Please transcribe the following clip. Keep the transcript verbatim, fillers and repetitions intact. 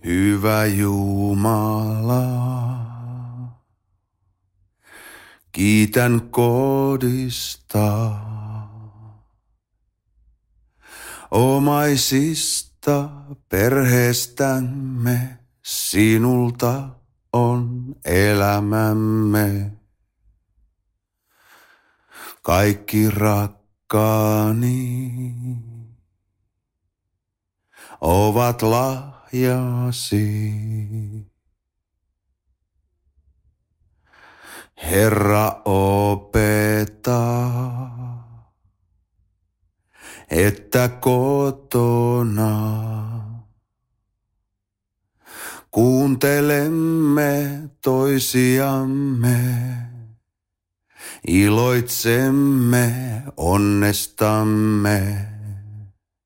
Hyvä Jumala, kiitän kodista, omaisista perheestämme, sinulta on elämämme. Kaikki rakkaani ovat lahjasi. Herra, opeta, että kotona kuuntelemme toisiamme, iloitsemme onnestamme.